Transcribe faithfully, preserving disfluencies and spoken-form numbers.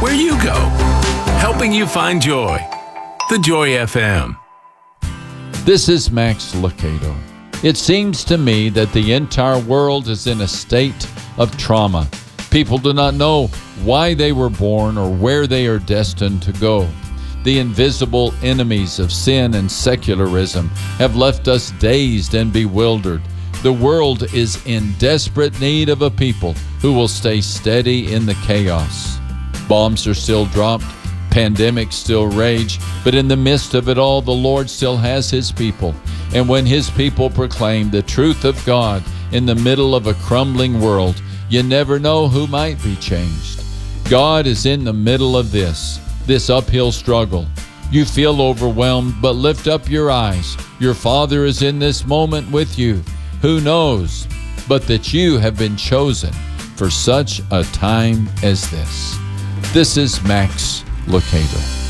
where you go, helping you find joy. The Joy F M. This is Max Lucado. It seems to me that the entire world is in a state of trauma. People do not know why they were born or where they are destined to go. The invisible enemies of sin and secularism have left us dazed and bewildered. The world is in desperate need of a people who will stay steady in the chaos. Bombs are still dropped, pandemics still rage, but in the midst of it all, the Lord still has His people. And when His people proclaim the truth of God in the middle of a crumbling world, you never know who might be changed. God is in the middle of this, this uphill struggle. You feel overwhelmed, but lift up your eyes. Your Father is in this moment with you. Who knows but that you have been chosen for such a time as this? This is Max Lucado.